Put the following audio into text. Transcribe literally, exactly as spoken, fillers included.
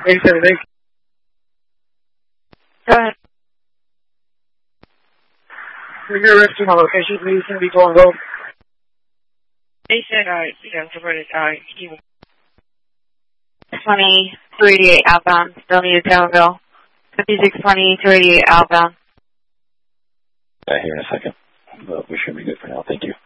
eighty-seven, eight. Go ahead. When you're resting on location, please send me going go. eighty-seven, alright, yeah, converted, alright, twenty, two eighty-eight outbound, still need a Taylorville. fifty-six twenty, two eighty-eight outbound. Uh, here in a second, but we should be good for now. Thank you.